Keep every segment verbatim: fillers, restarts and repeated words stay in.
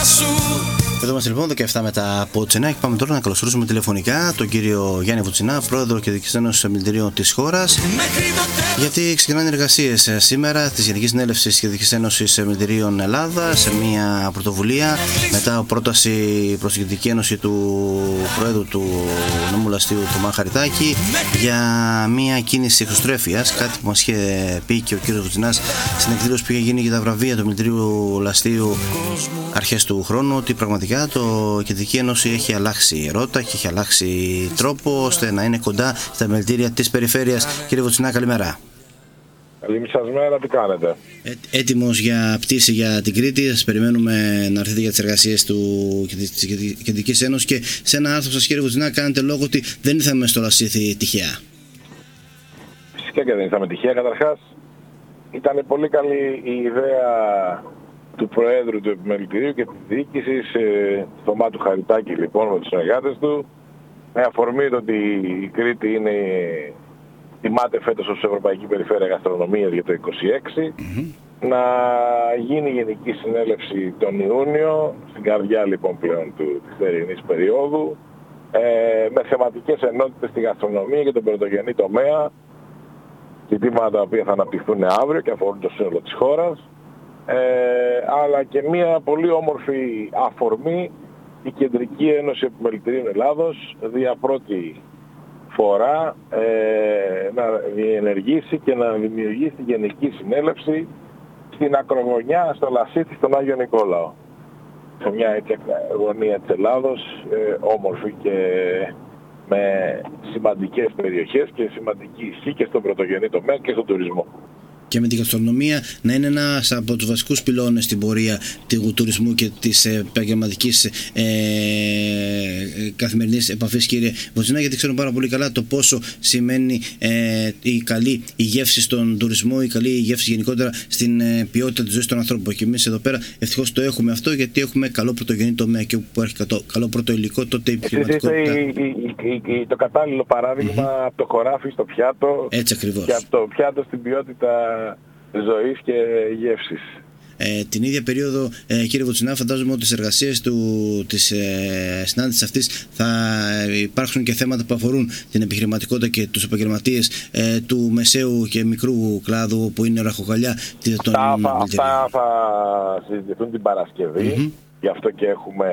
Εδώ είμαστε λοιπόν δεκαεπτά μετά από τις εννιά και πάμε τώρα να καλωσορίσουμε τηλεφωνικά τον κύριο Γιάννη Βουτσινά, πρόεδρο και διοικητή Ένωσης Επιμελητηρίων της χώρας, γιατί ξεκινάνε εργασίες σήμερα της Γενικής Συνέλευσης και Διοικητικής Ένωσης Επιμελητηρίων Ελλάδα σε μια πρωτοβουλία μετά από πρόταση προς τη Γενική Ένωση του Προέδρου του Νομού Λαστείου Θωμά Χαριτάκη για μια κίνηση εξωστρέφειας, κάτι που μας είχε πει και ο κύριος Βουτσινάς στην εκδήλωση που είχε γίνει για τα βραβεία του Επιμελητηρίου Λαστείου αρχές του χρόνου, ότι πραγματικά το Κεντρική Ένωση έχει αλλάξει ρότα και έχει αλλάξει τρόπο ώστε να είναι κοντά στα επιμελητήρια της περιφέρειας. Κύριε Βουτσινά, καλημέρα. Καλή σας μέρα, τι κάνετε? Ε, έτοιμος για πτήση για την Κρήτη, σας περιμένουμε να έρθετε για τις εργασίες του της Κεντρικής Ένωσης και σε ένα άρθρο σας, κύριε Βουτσινά, κάνετε λόγο ότι δεν ήρθαμε στο Λασίθι τυχαία. Φυσικά και δεν ήρθαμε τυχαία. Καταρχάς, ήταν πολύ καλή η ιδέα του Προέδρου του Επιμελητηρίου και της Διοίκησης, ε, Θωμά του Χαριτάκη, λοιπόν, με τους συνεργάτες του, με αφορμή το ότι η Κρήτη είναι, τιμάται φέτος ως Ευρωπαϊκή Περιφέρεια Γαστρονομίας για το είκοσι έξι, mm-hmm. να γίνει Γενική Συνέλευση τον Ιούνιο, στην καρδιά λοιπόν πλέον του, της θερινής περίοδου, ε, με θεματικές ενότητες στη γαστρονομία και τον πρωτογενή τομέα, ζητήματα τα οποία θα αναπτυχθούν αύριο και αφορούν το σύνολο της χώρας. Ε, αλλά και μια πολύ όμορφη αφορμή, η Κεντρική Ένωση Επιμελητηρίων Ελλάδος δια πρώτη φορά ε, να διενεργήσει και να δημιουργήσει τη Γενική Συνέλευση στην ακρογωνιά, στο Λασίθι, στον Άγιο Νικόλαο, σε μια έτσι γωνία της Ελλάδος, ε, όμορφη και με σημαντικές περιοχές και σημαντική ισχύ και στον πρωτογενή τομέα και στον τουρισμό. Και με την γαστρονομία να είναι ένας από τους βασικούς πυλώνες στην πορεία του τουρισμού και της επαγγελματικής ε, καθημερινής επαφής, κύριε Βουτσινά, γιατί ξέρω πάρα πολύ καλά το πόσο σημαίνει ε, η καλή η γεύση στον τουρισμό, η καλή η γεύση γενικότερα στην ε, ποιότητα της ζωής των ανθρώπων. Και εμείς εδώ πέρα ευτυχώς το έχουμε αυτό, γιατί έχουμε καλό πρωτογενή τομέα και όπου έχει καλό πρώτο υλικό, τότε η επιχειρηματικότητα. Είστε το κατάλληλο παράδειγμα mm-hmm. από το χωράφι στο πιάτο. Έτσι ακριβώς. Και από το πιάτο στην ποιότητα ζωής και γεύσης. Ε, την ίδια περίοδο, ε, κύριε Βουτσινά, φαντάζομαι ότι στις εργασίες του, της ε, συνάντησης αυτής θα υπάρξουν και θέματα που αφορούν την επιχειρηματικότητα και τους επαγγελματίες ε, του μεσαίου και μικρού κλάδου, που είναι ραχοκοκαλιά. Αυτά, θα, αυτά θα συζητηθούν την Παρασκευή, mm-hmm. γι' αυτό και έχουμε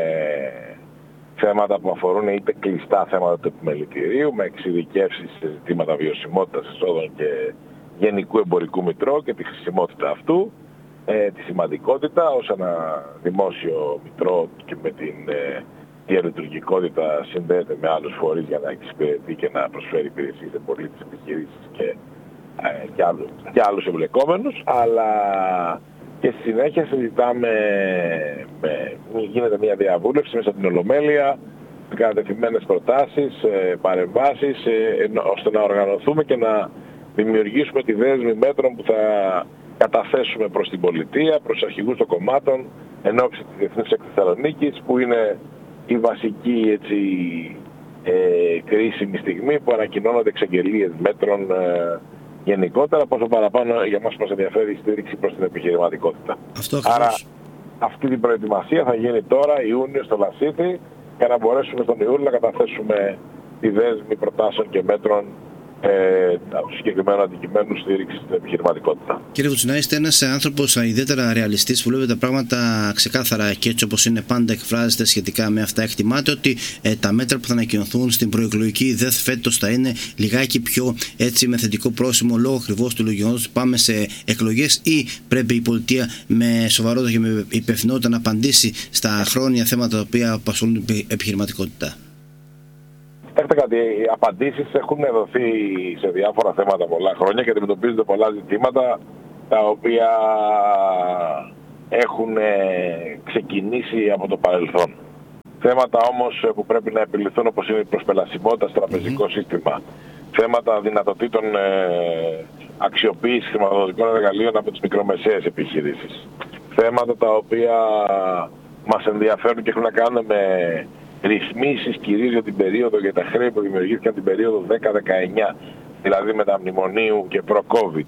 θέματα που αφορούν είτε κλειστά θέματα του επιμελητηρίου με εξειδικεύσεις σε ζητήματα βιωσιμότητας εισόδων και γενικού εμπορικού μητρό και τη χρησιμότητα αυτού, ε, τη σημαντικότητα ως ένα δημόσιο μητρό και με την ε, διαλειτουργικότητα συνδέεται με άλλους φορείς για να εξυπηρετεί και να προσφέρει υπηρεσίες σε πολίτες, επιχειρήσεις και, ε, και, άλλους, και άλλους εμπλεκόμενους, αλλά και στη συνέχεια συζητάμε, με, γίνεται μια διαβούλευση μέσα από την Ολομέλεια, κατευθυμένες προτάσεις, ε, παρεμβάσεις, ε, ε, ώστε να οργανωθούμε και να δημιουργήσουμε τη δέσμη μέτρων που θα καταθέσουμε προς την πολιτεία, προς τους αρχηγούς των κομμάτων, εν ώψη της Διεθνούς Έκθεσης Θεσσαλονίκης, που είναι η βασική έτσι, ε, κρίσιμη στιγμή που ανακοινώνονται εξαγγελίες μέτρων ε, γενικότερα, πόσο παραπάνω για μας μας ενδιαφέρει η στήριξη προς την επιχειρηματικότητα. Αυτό Άρα αυτή την προετοιμασία θα γίνει τώρα, Ιούνιο, στο Λασίθι, για να μπορέσουμε στον Ιούλιο να καταθέσουμε τη δέσμη προτάσεων και μέτρων Ε, του συγκεκριμένου αντικειμένου στήριξη στην επιχειρηματικότητα. Κύριε Βουτσινά, είστε ένας άνθρωπος ιδιαίτερα ρεαλιστής που βλέπει τα πράγματα ξεκάθαρα και έτσι όπως είναι πάντα εκφράζεται σχετικά με αυτά. Εκτιμάτε ότι ε, τα μέτρα που θα ανακοινωθούν στην προεκλογική ΔΕΘ φέτος θα είναι λιγάκι πιο έτσι με θετικό πρόσημο λόγω ακριβώς του γεγονότος ότι πάμε σε εκλογές, ή πρέπει η πολιτεία με σοβαρότητα και με υπευθυνότητα να απαντήσει στα χρόνια θέματα τα οποία απασχολούν την επιχειρηματικότητα? Κοιτάξτε κάτι, οι απαντήσεις έχουν δοθεί σε διάφορα θέματα πολλά χρόνια και αντιμετωπίζονται πολλά ζητήματα τα οποία έχουν ξεκινήσει από το παρελθόν. Θέματα όμως που πρέπει να επιληθούν, όπως είναι η προσπελασιμότητα στο τραπεζικό mm-hmm. σύστημα, θέματα δυνατοτήτων αξιοποίησης χρηματοδοτικών εργαλείων από τις μικρομεσαίες επιχειρήσεις, θέματα τα οποία μας ενδιαφέρουν και έχουν να κάνουν με ρυθμίσεις κυρίως για την περίοδο, για τα χρέη που δημιουργήθηκαν την περίοδο δέκα δεκαεννιά, δηλαδή μεταμνημονίου και προ-COVID.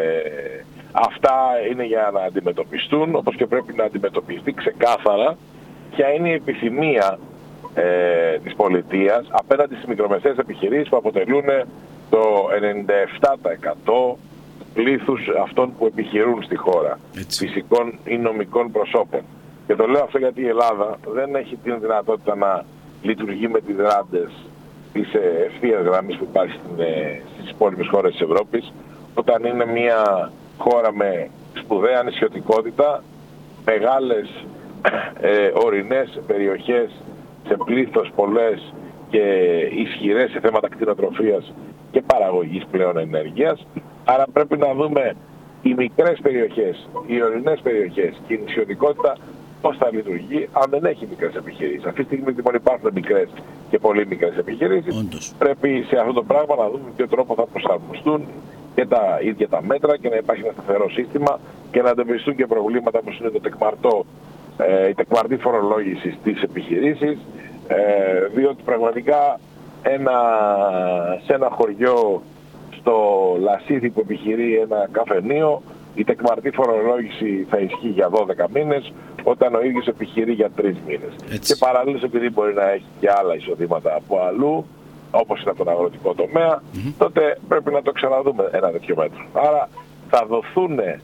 Ε, αυτά είναι για να αντιμετωπιστούν, όπως και πρέπει να αντιμετωπιστεί ξεκάθαρα ποια είναι η επιθυμία ε, της πολιτείας απέναντι στις μικρομεσαίες επιχειρήσεις που αποτελούν το ενενήντα επτά τοις εκατό πλήθους αυτών που επιχειρούν στη χώρα, έτσι, φυσικών ή νομικών προσώπων. Και το λέω αυτό γιατί η Ελλάδα δεν έχει την δυνατότητα να λειτουργεί με τις ράντες της ευθείας γραμμής που υπάρχει στις υπόλοιπες χώρες της Ευρώπης, όταν είναι μια χώρα με σπουδαία νησιωτικότητα, μεγάλες ε, ορεινές περιοχές σε πλήθος πολλές και ισχυρές σε θέματα κτηνοτροφίας και παραγωγής πλέον ενέργειας. Άρα πρέπει να δούμε οι μικρές περιοχές, οι ορεινές περιοχές και η νησιωτικότητα πώς θα λειτουργεί αν δεν έχει μικρές επιχειρήσεις. Αυτή τη στιγμή λοιπόν υπάρχουν μικρές και πολύ μικρές επιχειρήσεις. Όντως. Πρέπει σε αυτό το πράγμα να δούμε ποιο τρόπο θα προσαρμοστούν και τα ίδια τα μέτρα και να υπάρχει ένα σταθερό σύστημα και να αντιμετωπιστούν και προβλήματα όπως είναι το τεκμαρτό, ε, η τεκμαρτή φορολόγηση στις επιχειρήσεις, ε, διότι πραγματικά ένα, σε ένα χωριό στο Λασίθι που επιχειρεί ένα καφενείο, η τεκμαρτή φορολόγηση θα ισχύει για δώδεκα μήνες, όταν ο ίδιος επιχειρεί για τρεις μήνες. Έτσι. Και παραλλήλως, επειδή μπορεί να έχει και άλλα εισοδήματα από αλλού, όπως είναι από τον αγροτικό τομέα, mm-hmm. τότε πρέπει να το ξαναδούμε ένα τέτοιο μέτρο. Άρα θα δοθούν ε,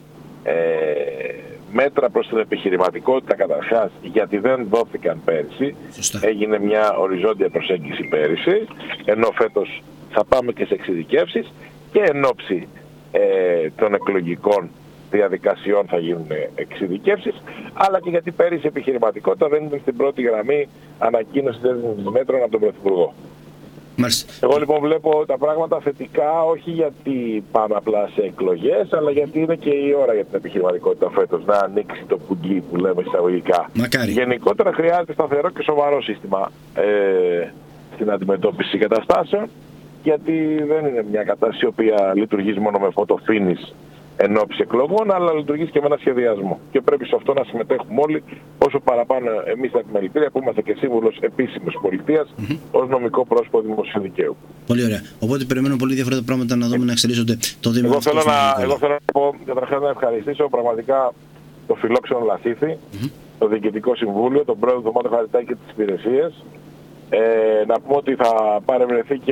μέτρα προς την επιχειρηματικότητα καταρχάς, γιατί δεν δόθηκαν πέρυσι. Σωστά. Έγινε μια οριζόντια προσέγγιση πέρυσι, ενώ φέτος θα πάμε και σε εξειδικεύσεις και εν ώψη ε, των εκλογικών διαδικασιών θα γίνουν εξειδικεύσεις, αλλά και γιατί πέρυσι η επιχειρηματικότητα δεν ήταν στην πρώτη γραμμή ανακοίνωση των μέτρων από τον Πρωθυπουργό. Μάλιστα. Εγώ λοιπόν βλέπω τα πράγματα θετικά, όχι γιατί πάμε απλά σε εκλογές, αλλά γιατί είναι και η ώρα για την επιχειρηματικότητα φέτος να ανοίξει το πουγγί που λέμε εισαγωγικά. Μακάρι. Γενικότερα χρειάζεται σταθερό και σοβαρό σύστημα ε, στην αντιμετώπιση καταστάσεων, γιατί δεν είναι μια κατάσταση η οποία λειτουργεί μόνο με φωτοφίνης εν ώψη εκλογών, αλλά λειτουργεί και με ένα σχεδιασμό. Και πρέπει σε αυτό να συμμετέχουμε όλοι, όσο παραπάνω εμείς τα επιμελητήρια που είμαστε και σύμβουλος επίσημης πολιτείας, mm-hmm. ως νομικό πρόσωπο δημοσίου δικαίου. Πολύ ωραία. Οπότε περιμένουμε πολύ διαφορετικά πράγματα να δούμε να εξελίσσονται το Δήμο. Εγώ θέλω να, εγώ θέλω να πω καταρχάς να ευχαριστήσω πραγματικά το φιλόξενο Λασίθι, mm-hmm. το Διοικητικό Συμβούλιο, τον πρόεδρο του Μάτο Χαριτάκη και τις υπηρεσίες. Ε, να πούμε ότι θα παρευρεθεί και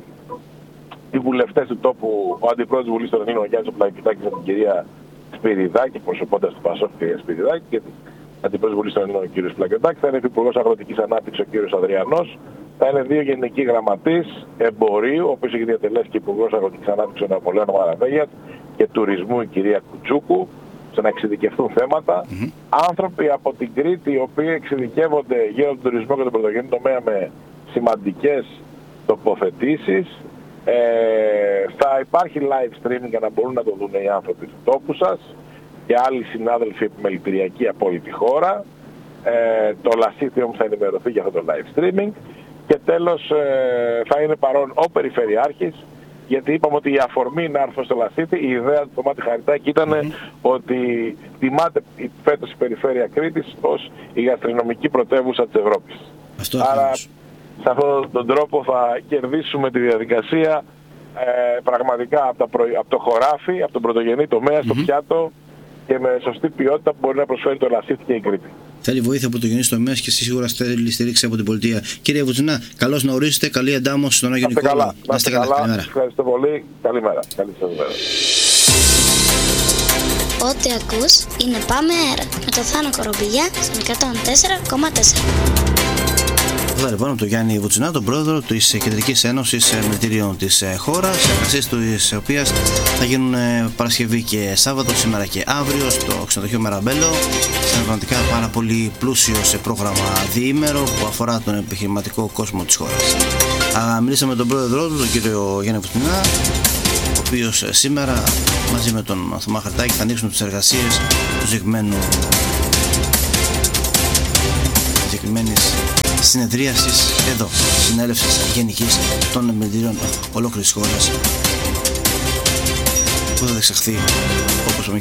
οι βουλευτές του τόπου, ο αντιπρόεδρος της Βουλής των Ελλήνων, ο Γιάννης Πλακητάκης, με την κυρία Σπυριδάκη, προσωπώντας του Πασόκ, κυρία Σπυριδάκη, και αντιπρόεδρος της Βουλής των Ελλήνων, ο κύριος Πλακητάκης. Θα είναι υπουργός Αγροτικής Ανάπτυξης, ο κύριος Αδριανός. Θα είναι δύο γενικοί γραμματείς εμπορίου, ο οποίος έχει διατελέσει και υπουργός Αγροτικής Ανάπτυξης, ο Ναπολέων Μαραβέγιας, και τουρισμού, η κυρία Κουτσούκου, σε να εξειδικευτούν θέματα. Mm-hmm. Άνθρωποι από την Κρήτη, οι οποίοι εξειδικεύονται γύρω από τον τουρισμό και τον πρωτογενή τομέα με σημαντικές τοποθετήσεις. Ε, θα υπάρχει live streaming για να μπορούν να το δουν οι άνθρωποι του τόπου σας και άλλοι συνάδελφοι επιμελητηριακοί από όλη τη χώρα. Ε, το Λασίθι όμως θα ενημερωθεί για αυτό το live streaming. Και τέλος ε, θα είναι παρόν ο Περιφερειάρχης, γιατί είπαμε ότι η αφορμή να έρθω στο Λασίθι, η ιδέα του Μάτι Χαριτάκη ήταν mm-hmm. ότι τιμάται φέτος η Περιφέρεια Κρήτης ως η γαστρονομική πρωτεύουσα της Ευρώπης. Αυτό Άρα ακριβώς. Σε αυτόν τον τρόπο θα κερδίσουμε τη διαδικασία ε, πραγματικά από, τα προ... από το χωράφι, από τον πρωτογενή τομέα mm-hmm. στο πιάτο και με σωστή ποιότητα που μπορεί να προσφέρει το Λασίθι και η Κρήτη. Θέλει βοήθεια από το γεννή τομέα και σίγουρα θέλει στηρίξη από την πολιτεία. Κύριε Βουτσινά, καλώς να ορίσετε. Καλή εντάμωση στον Άγιο Νικόλαο. Να είστε καλά. Να είστε καλά. Καλημέρα. Ευχαριστώ πολύ. Καλημέρα. Καλή σας μέρα. Ό,τι ακούς είναι Πάμε Αέρα με το Θάνο Κορομπηλιά στον εκατόν τέσσερα κόμμα τέσσερα. Εδώ λοιπόν από τον Γιάννη Βουτσινά, τον πρόεδρο της Κεντρικής Ένωσης Μελητηρίων της χώρας, εργασίες της οποίας θα γίνουν Παρασκευή και Σάββατο, σήμερα και αύριο, στο ξενοδοχείο Μεραμπέλο. Σε ένα πραγματικά πάρα πολύ πλούσιο σε πρόγραμμα διήμερο που αφορά τον επιχειρηματικό κόσμο της χώρας. Α, μιλήσαμε με τον πρόεδρό του, τον κύριο Γιάννη Βουτσινά, ο οποίος σήμερα μαζί με τον Θωμά Χαρτάκη θα ανοίξουν τις εργασίες του συγκεκριμένου συγκεκριμένης συνεδρίασης εδώ, συνέλευσης γενικής των επιμελητηρίων ολόκληρης χώρας που θα διεξαχθεί, όπως